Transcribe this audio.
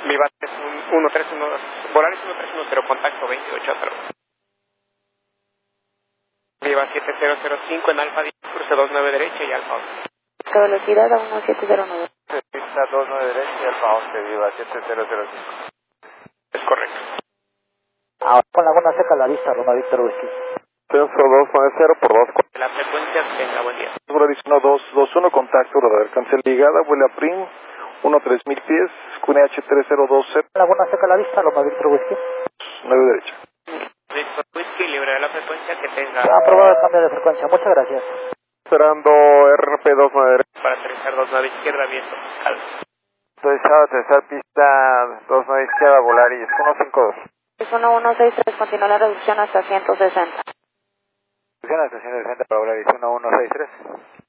Viva 131, Volaris 1310, contacto 28 atrás. Viva 7005 en Alfa 10, cruce 29 derecha y Alfa 11. Velocidad a 1709. Pista 29 derecha y Alfa 11, Viva 7005. Es correcto. Ahora con Laguna Seca a la vista, Roma Víctor Whisky. Censo 290 por 2. La frecuencia tenga buen día. Volaris 1221, contacto, radar cancel ligada, vuela PRIM, 3000 pies, QNH 3020, Laguna Seca a la vista, Roma Víctor Whisky. 9 derecha. Víctor Whisky, libre de la frecuencia que tenga. Aprobado el cambio de frecuencia, muchas gracias. Esperando RP 29 derecha. Para aterrizar 29 izquierda, viento fiscal. Autorizado, tercera pista 29 izquierda, Volaris 152. Es 1163, continúa la reducción hasta 160. Reducción hasta 160 para Volaris 1163.